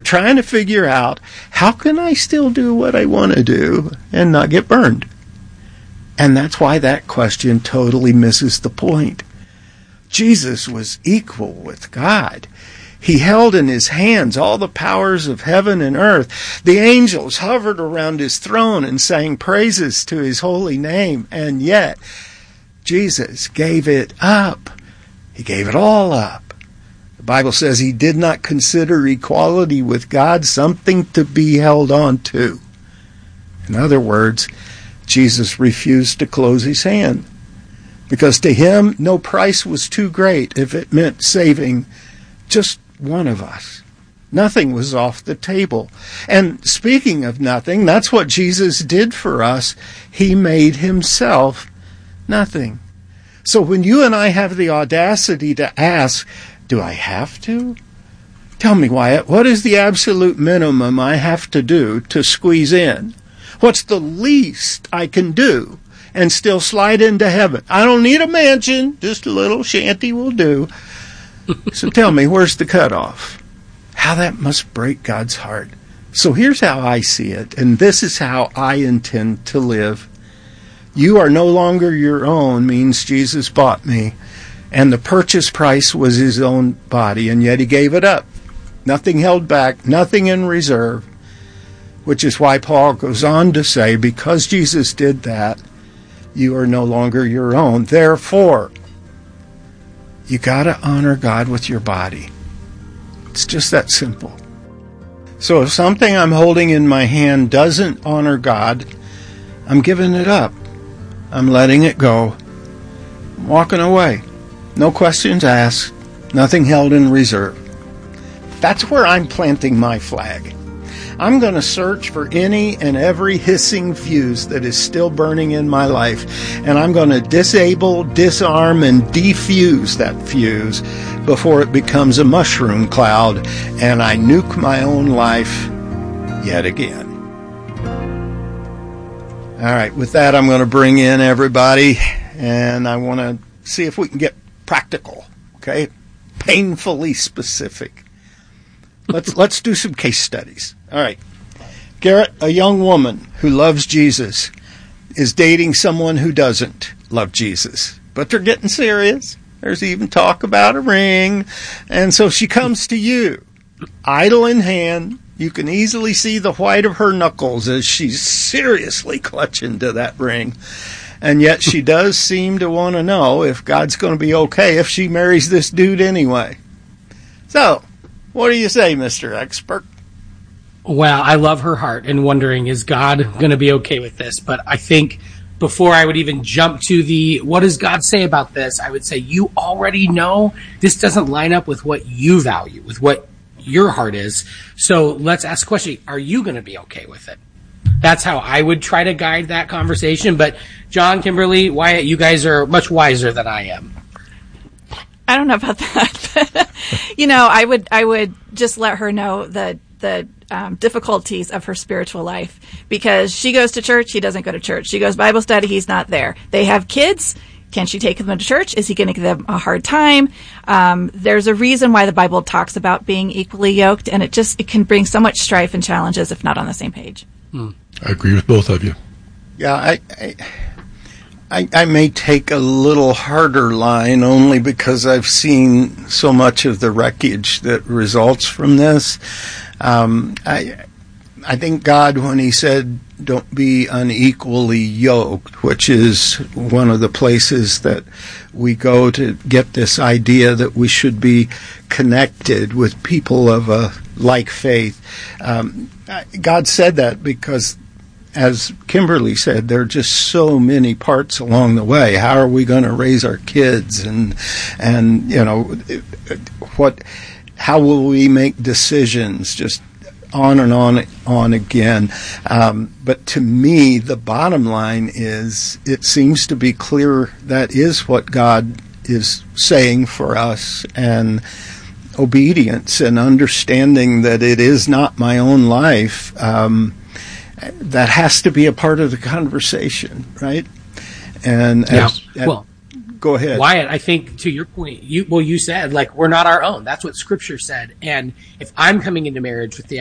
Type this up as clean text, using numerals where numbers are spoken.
trying to figure out, how can I still do what I want to do and not get burned? And that's why that question totally misses the point. Jesus was equal with God. He held in his hands all the powers of heaven and earth. The angels hovered around his throne and sang praises to his holy name. And yet, Jesus gave it up. He gave it all up. The Bible says he did not consider equality with God something to be held on to. In other words, Jesus refused to close his hand, because to him no price was too great if it meant saving just one of us. Nothing was off the table. And speaking of nothing, that's what Jesus did for us. He made himself nothing. So when you and I have the audacity to ask, do I have to? Tell me, Wyatt, what is the absolute minimum I have to do to squeeze in? What's the least I can do and still slide into heaven? I don't need a mansion, just a little shanty will do. So tell me, where's the cutoff? How that must break God's heart. So here's how I see it, and this is how I intend to live. You are no longer your own means Jesus bought me, and the purchase price was his own body, and yet he gave it up. Nothing held back, nothing in reserve, which is why Paul goes on to say, because Jesus did that, you are no longer your own. Therefore, you got to honor God with your body. It's just that simple. So if something I'm holding in my hand doesn't honor God, I'm giving it up. I'm letting it go. I'm walking away. No questions asked. Nothing held in reserve. That's where I'm planting my flag. I'm going to search for any and every hissing fuse that is still burning in my life, and I'm going to disable, disarm, and defuse that fuse before it becomes a mushroom cloud and I nuke my own life yet again. All right, with that, I'm going to bring in everybody, and I want to see if we can get practical, okay? Painfully specific. Let's do some case studies. All right. Garrett, a young woman who loves Jesus, is dating someone who doesn't love Jesus. But they're getting serious. There's even talk about a ring. And so she comes to you, idol in hand. You can easily see the white of her knuckles as she's seriously clutching to that ring. And yet she does seem to want to know if God's going to be okay if she marries this dude anyway. So, what do you say, Mr. Expert? Well, I love her heart and wondering, is God going to be okay with this? But I think before I would even jump to the, what does God say about this? I would say, you already know this doesn't line up with what you value, with what your heart is. So let's ask the question, are you going to be okay with it? That's how I would try to guide that conversation. But John, Kimberly, Wyatt, you guys are much wiser than I am. I don't know about that. I would just let her know the difficulties of her spiritual life, because she goes to church, he doesn't go to church. She goes Bible study, he's not there. They have kids. Can she take them to church? Is he going to give them a hard time? There's a reason why the Bible talks about being equally yoked, and it can bring so much strife and challenges if not on the same page. I agree with both of you. Yeah, I may take a little harder line only because I've seen so much of the wreckage that results from this. I think God, when he said, don't be unequally yoked, which is one of the places that we go to get this idea that we should be connected with people of a like faith. God said that because, as Kimberly said, there are just so many parts along the way. How are we going to raise our kids? And how will we make decisions? Just on and on again. But to me, the bottom line is, it seems to be clear that is what God is saying for us, and obedience and understanding that it is not my own life. That has to be a part of the conversation, right? And go ahead, Wyatt. I think to your point, you said, like, we're not our own. That's what Scripture said. And if I'm coming into marriage with the